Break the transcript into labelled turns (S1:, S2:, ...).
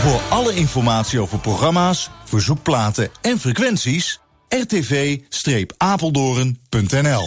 S1: Voor alle informatie over programma's, verzoekplaten en frequenties, rtv-apeldoorn.nl.